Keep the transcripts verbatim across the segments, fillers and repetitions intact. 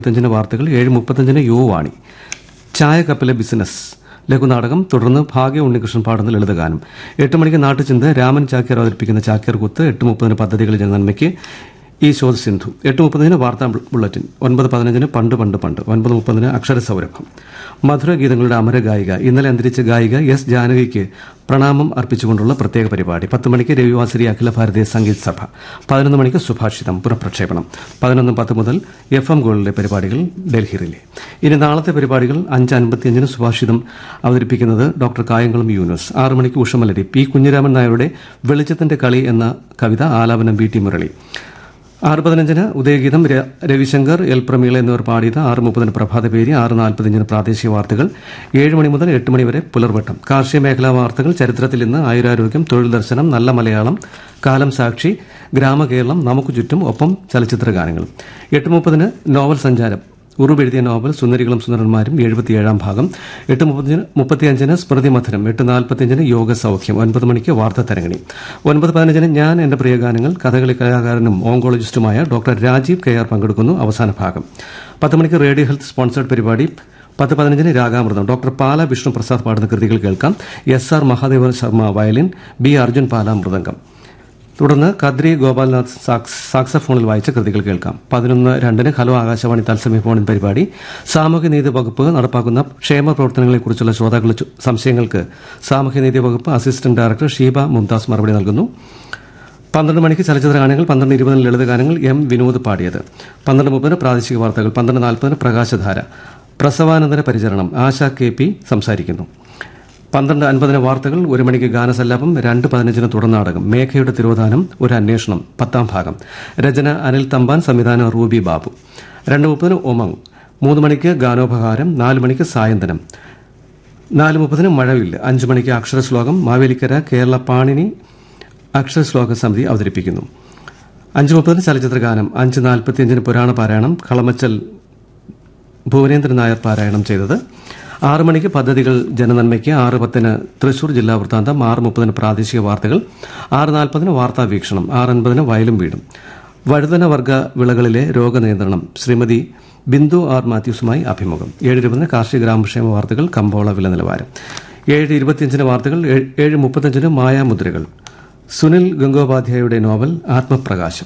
ഞ്ചിന് വാർത്തകൾ ഏഴ് മുപ്പത്തഞ്ചിന് യുവാണി ചായക്കപ്പലെ ബിസിനസ് ലഘുനാടകം, തുടർന്ന് ഭാഗ്യ ഉണ്ണികൃഷ്ണൻ പാടുന്ന ലളിതഗാനം. എട്ട് മണിക്ക് നാട്ടുചിന്ത രാമൻ ചാക്യാർ അവതരിപ്പിക്കുന്ന ചാക്യാർ കൂത്ത്. എട്ട് മുപ്പതിന് പദ്ധതികൾ ജനനന്മയ്ക്ക് ഈ ശോധ സിന്ധു. എട്ട് മുപ്പതിന് വാർത്താ ബുള്ളറ്റിൻ. ഒൻപത് പതിനഞ്ചിന് പണ്ട് പണ്ട് പണ്ട്. ഒൻപത് മുപ്പതിന് അക്ഷരസൗരഭം. മധുരഗീതങ്ങളുടെ അമരഗായിക ഇന്നലെ അന്തരിച്ച ഗായിക എസ് ജാനകിക്ക് പ്രണാമം അർപ്പിച്ചുകൊണ്ടുള്ള പ്രത്യേക പരിപാടി. പത്ത് മണിക്ക് രവിവാസരി അഖില ഭാരതീയ സംഗീത് സഭ. പതിനൊന്ന് മണിക്ക് സുഭാഷിതം പുനഃപ്രക്ഷേപണം. പതിനൊന്ന് പത്ത് മുതൽ എഫ് എം ഗോൾഡിലെ പരിപാടികൾ ഡൽഹി റിലേ. ഇനി നാളത്തെ പരിപാടികൾ. അഞ്ച് അൻപത്തിയഞ്ചിന് സുഭാഷിതം അവതരിപ്പിക്കുന്നത് ഡോക്ടർ കായംകുളം യൂനുസ്. ആറ് മണിക്ക് ഉഷമലരി. പി കുഞ്ഞിരാമൻ നായരുടെ വെളിച്ചത്തിന്റെ കളി എന്ന കവിത ആലാപനം വി ടി മുരളി. ആറ് പതിനഞ്ചിന് ഉദയഗീതം രവിശങ്കർ, എൽ പ്രമീള എന്നിവർ പാടിയത്. ആറ് മുപ്പതിന് പ്രഭാതപേരി. ആറ് നാൽപ്പത്തിയഞ്ചിന് പ്രാദേശിക വാർത്തകൾ. ഏഴ് മണി മുതൽ എട്ട് മണിവരെ പുലർവട്ടം. കാർഷിക മേഖലാ വാർത്തകൾ, ചരിത്രത്തിൽ ഇന്ന്, ആയുരാരോഗ്യം, തൊഴിൽ ദർശനം, നല്ല മലയാളം, കാലം സാക്ഷി, ഗ്രാമകേരളം, നമുക്ക് ചുറ്റും, ഒപ്പം ചലച്ചിത്ര ഗാനങ്ങൾ. എട്ട് മുപ്പതിന് നോവൽ സഞ്ചാരം. ഉറുബ് എഴുതിയ നോവൽ സുന്ദരികളും സുന്ദരന്മാരും എഴുപത്തിയേഴാം ഭാഗം. എട്ട് മുപ്പത്തിയഞ്ചിന് സ്മൃതി മഥനം. എട്ട് നാൽപ്പത്തിയഞ്ചിന് യോഗ സൌഖ്യം. ഒൻപത് മണിക്ക് വാർത്താ തരംഗിണി. ഒൻപത് പതിനഞ്ചിന് ഞാൻ എന്റെ പ്രിയ ഗാനങ്ങൾ. Kathakali കലാകാരനും ഓങ്കോളജിസ്റ്റുമായ doctor Rajeev K R പങ്കെടുക്കുന്നു. അവസാന ഭാഗം. പത്ത് മണിക്ക് റേഡിയോ ഹെൽത്ത് സ്പോൺസേഡ് പരിപാടി. പത്ത് പതിനഞ്ചിന് രാഗാമൃതം. ഡോക്ടർ പാല വിഷ്ണു പ്രസാദ് പാടുന്ന കൃതികൾ കേൾക്കാം. S R Mahadeva Sharma violin, B Arjun പാല മൃദംഗം. തുടർന്ന് കദ്രി ഗോപാൽനാഥ് സാക്സഫോണിൽ വായിച്ച കൃതികൾ കേൾക്കാം. പതിനൊന്ന് രണ്ടിന് ഹലോ ആകാശവാണി തത്സമയ ഫോണിൻ പരിപാടി. സാമൂഹ്യനീതി വകുപ്പ് നടപ്പാക്കുന്ന ക്ഷേമ പ്രവർത്തനങ്ങളെക്കുറിച്ചുള്ള ശ്രോതാക്കളുടെ സംശയങ്ങൾക്ക് സാമൂഹ്യനീതി വകുപ്പ് അസിസ്റ്റന്റ് ഡയറക്ടർ ഷീബ മുംതാസ് മറുപടി നൽകുന്നു. പന്ത്രണ്ട് മണിക്ക് ചലച്ചിത്ര ഗാനങ്ങൾ. പന്ത്രണ്ട് ഇരുപതിന് ലളിതഗാനങ്ങൾ, എം വിനോദ് പാടിയത്. പന്ത്രണ്ട് മുപ്പതിന് പ്രാദേശിക വാർത്തകൾ. പന്ത്രണ്ട് നാൽപ്പതിന് പ്രകാശധാര. പ്രസവാനന്തര പരിചരണം. ആശ കെ പി സംസാരിക്കുന്നു. പന്ത്രണ്ട് അൻപതിന് വാർത്തകൾ. ഒരു മണിക്ക് ഗാനസല്ലാപം. രണ്ട് പതിനഞ്ചിന് തുടർനാടകം മേഘയുടെ തിരോധാനം, ഒരു അന്വേഷണം, പത്താം ഭാഗം. രചന അനിൽ തമ്പാൻ, സംവിധാനം റൂബി ബാബു. രണ്ട് മുപ്പതിന് ഒമങ്. മൂന്ന് മണിക്ക് ഗാനോപഹാരം. നാല് മണിക്ക് സായന്തനം. നാല് മുപ്പതിന് മഴവില്ല്. അഞ്ച് മണിക്ക് അക്ഷരശ്ലോകം. മാവേലിക്കര കേരള പാണിനി അക്ഷരശ്ലോക സമിതി അവതരിപ്പിക്കുന്നു. അഞ്ച് മുപ്പതിന് ചലച്ചിത്ര ഗാനം. അഞ്ച് നാൽപ്പത്തിയഞ്ചിന് പുരാണ പാരായണം. കളമച്ചൽ ഭുവനേന്ദ്രൻ നായർ പാരായണം ചെയ്തത്. ആറ് മണിക്ക് പദ്ധതികൾ ജനനന്മയ്ക്ക്. ആറ് പത്തിന് തൃശൂർ ജില്ലാ വൃത്താന്തം. ആറ് മുപ്പതിന് പ്രാദേശിക വാർത്തകൾ. ആറ് നാൽപ്പതിന് വാർത്താ വീക്ഷണം. ആറ് അൻപതിന് വയലും വീടും. വഴുതന വർഗ വിളകളിലെ രോഗനിയന്ത്രണം. ശ്രീമതി ബിന്ദു ആർ മാത്യൂസുമായി അഭിമുഖം. ഏഴ് ഇരുപതിന് കാർഷിക ഗ്രാമക്ഷേമ വാർത്തകൾ, കമ്പോള വില നിലവാരം. ഏഴ് ഇരുപത്തിയഞ്ചിന് വാർത്തകൾ. ഏഴ് മുപ്പത്തഞ്ചിന് മായാമുദ്രകൾ. സുനിൽ ഗംഗോപാധ്യായയുടെ നോവൽ ആത്മപ്രകാശം.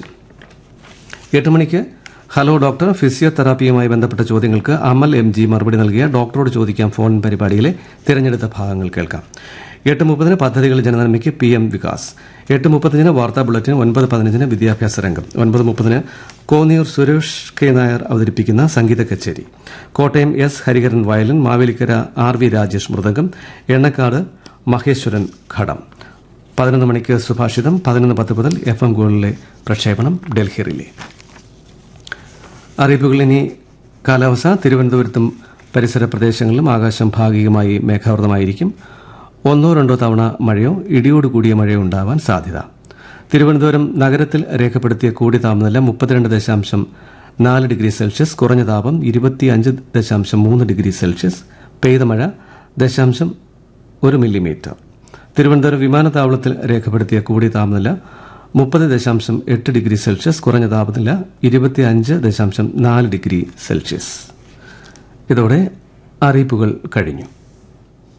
എട്ട് മണിക്ക് ഹലോ ഡോക്ടർ. ഫിസിയോതെറാപ്പിയുമായി ബന്ധപ്പെട്ട ചോദ്യങ്ങൾക്ക് അമൽ എം ജി മറുപടി നൽകിയ ഡോക്ടറോട് ചോദിക്കാം ഫോൺ പരിപാടിയിലെ തിരഞ്ഞെടുത്ത ഭാഗങ്ങൾ കേൾക്കാം. എട്ട് മുപ്പതിന് പദ്ധതികൾ ജനനന്മയ്ക്ക് പി എം വികാസ്. എട്ട് മുപ്പത്തിയഞ്ചിന് വാർത്താ ബുള്ളറ്റിന്. ഒൻപത് പതിനഞ്ചിന് വിദ്യാഭ്യാസ രംഗം. ഒൻപത് മുപ്പതിന് കോന്നിയൂർ സുരേഷ് കെ നായർ അവതരിപ്പിക്കുന്ന സംഗീത കച്ചേരി. Kottayam S Hariharan violin, Mavelikkara R V Rajesh mridangam, Ennakkad Maheshwaran ഘടം. പതിനൊന്ന് മണിക്ക് സുഭാഷിതം. പതിനൊന്ന് പത്ത് മുതൽ എഫ് എം ഗോളിലെ പ്രക്ഷേപണം ഡൽഹി റിലേ. അറിയിപ്പുകൾ. ഇനി കാലാവസ്ഥ. തിരുവനന്തപുരത്തും പരിസര പ്രദേശങ്ങളിലും ആകാശം ഭാഗികമായി മേഘാവൃതമായിരിക്കും. ഒന്നോ രണ്ടോ തവണ മഴയോ ഇടിയോട് കൂടിയ മഴയോ ഉണ്ടാവാൻ സാധ്യത. തിരുവനന്തപുരം നഗരത്തിൽ രേഖപ്പെടുത്തിയ കൂടിയ താപനില മുപ്പത്തിരണ്ട് ദശാംശം നാല് ഡിഗ്രി സെൽഷ്യസ്. കുറഞ്ഞ താപം ഇരുപത്തിയഞ്ച് ദശാംശം മൂന്ന് ഡിഗ്രി സെൽഷ്യസ്. പെയ്ത മഴ ദശാംശം ഒരു മില്ലിമീറ്റർ. തിരുവനന്തപുരം വിമാനത്താവളത്തിൽ രേഖപ്പെടുത്തിയ കൂടിയ താപനില മുപ്പത് ദശാംശം എട്ട് ഡിഗ്രി സെൽഷ്യസ്. കുറഞ്ഞ താപനില ഇരുപത്തിയഞ്ച് ദശാംശം നാല് ഡിഗ്രി സെൽഷ്യസ്. ഇതോടെ അറിയിപ്പുകൾ കഴിഞ്ഞു.